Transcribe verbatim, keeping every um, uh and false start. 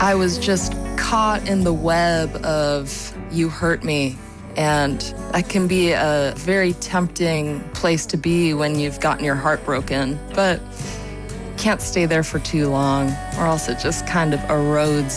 I was just caught in the web of you hurt me. And that can be a very tempting place to be when you've gotten your heart broken. But can't stay there for too long, or else it just kind of erodes